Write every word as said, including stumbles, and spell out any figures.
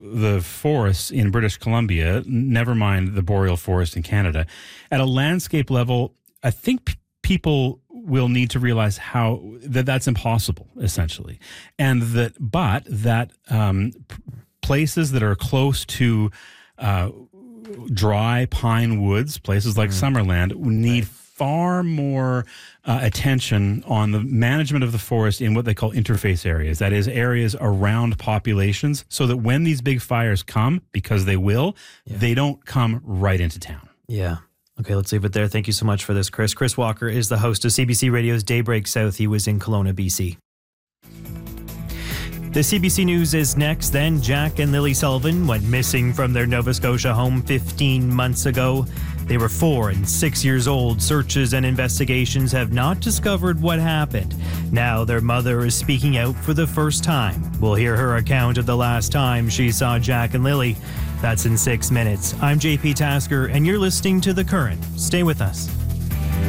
the forests in British Columbia, never mind the boreal forest in Canada, at a landscape level, I think p- people will need to realize how that that's impossible, essentially, and that but that um, p- places that are close to uh, dry pine woods, places like mm. Summerland, need far more uh, attention on the management of the forest in what they call interface areas. That is, areas around populations, so that when these big fires come, because they will, yeah. they don't come right into town. Yeah. Okay, let's leave it there. Thank you so much for this, Chris. Chris Walker is the host of C B C Radio's Daybreak South. He was in Kelowna, B C. The C B C News is next. Then Jack and Lily Sullivan went missing from their Nova Scotia home fifteen months ago. They were four and six years old. Searches and investigations have not discovered what happened. Now their mother is speaking out for the first time. We'll hear her account of the last time she saw Jack and Lily. That's in six minutes. I'm J P Tasker, and you're listening to The Current. Stay with us.